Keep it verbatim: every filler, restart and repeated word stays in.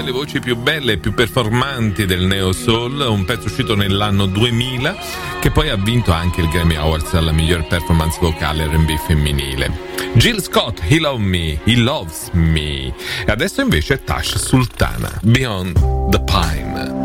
delle voci più belle e più performanti del neo soul, un pezzo uscito nell'anno duemila che poi ha vinto anche il Grammy Awards alla miglior performance vocale R and B femminile. Jill Scott, He Love Me, He Loves Me. E adesso invece Tash Sultana, Beyond the Pine.